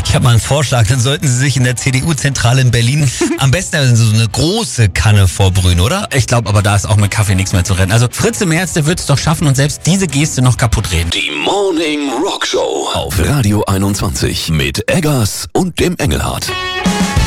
Ich habe mal einen Vorschlag, dann sollten Sie sich in der CDU-Zentrale in Berlin am besten so eine große Kanne vorbrühen, oder? Ich glaube aber, da ist auch mit Kaffee nichts mehr zu retten. Also Fritze Merz, der wird es doch schaffen und selbst diese Geste noch kaputt reden. Die Morning Rock Show auf Radio 21 mit Eggers und dem Engelhardt.